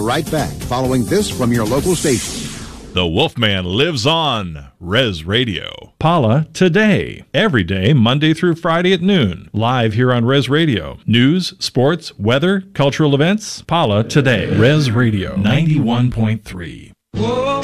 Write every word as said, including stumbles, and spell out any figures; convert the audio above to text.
right back following this from your local station. The Wolfman lives on Res Radio. Paula Today. Every day, Monday through Friday at noon. Live here on Res Radio. News, sports, weather, cultural events. Paula Today. Res Radio ninety-one point three.